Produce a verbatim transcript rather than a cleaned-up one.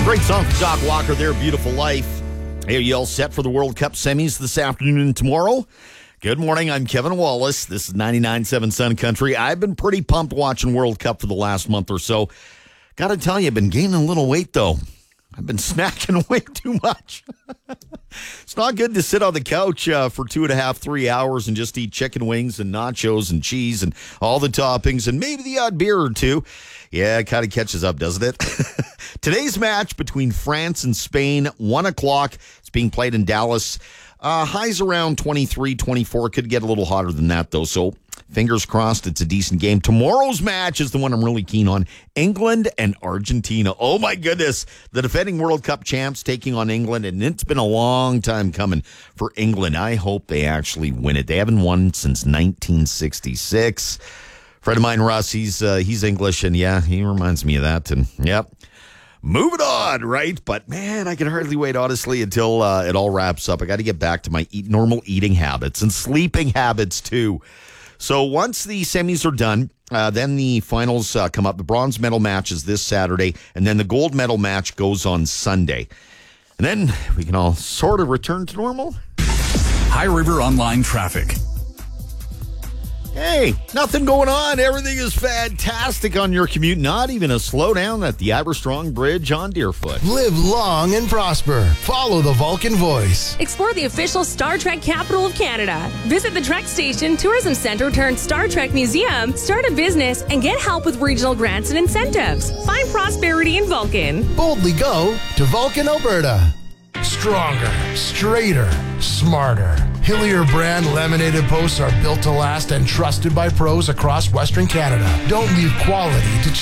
Great song from Doc Walker there, Beautiful Life. Hey, are you all set for the World Cup semis this afternoon and tomorrow? Good morning, I'm Kevin Wallace. This is ninety-nine point seven Sun Country. I've been pretty pumped watching World Cup for the last month or so. Got to tell you, I've been gaining a little weight, though. I've been snacking way too much. It's not good to sit on the couch uh, for two and a half, three hours and just eat chicken wings and nachos and cheese and all the toppings and maybe the odd beer or two. Yeah, it kind of catches up, doesn't it? Today's match between France and Spain, one o'clock. It's being played in Dallas. Uh, highs around twenty-three, twenty-four. Could get a little hotter than that, though. So fingers crossed it's a decent game. Tomorrow's match is the one I'm really keen on. England and Argentina. Oh, my goodness. The defending World Cup champs taking on England, and it's been a long time coming for England. I hope they actually win it. They haven't won since nineteen sixty-six. Friend of mine, Russ, he's, uh, he's English, and yeah, he reminds me of that. And, yep. Moving on, right? But, man, I can hardly wait, honestly, until uh, it all wraps up. I got to get back to my eat, normal eating habits and sleeping habits, too. So once the semis are done, uh, then the finals uh, come up. The bronze medal match is this Saturday, and then the gold medal match goes on Sunday. And then we can all sort of return to normal. High River Online Traffic. Hey, nothing going on. Everything is fantastic on your commute. Not even a slowdown at the Aberstrong Bridge on Deerfoot. Live long and prosper. Follow the Vulcan voice. Explore the official Star Trek capital of Canada. Visit the Trek Station Tourism Center turned Star Trek Museum, start a business, and get help with regional grants and incentives. Find prosperity in Vulcan. Boldly go to Vulcan, Alberta. Stronger, straighter, smarter. Hillier brand laminated posts are built to last and trusted by pros across Western Canada. Don't leave quality to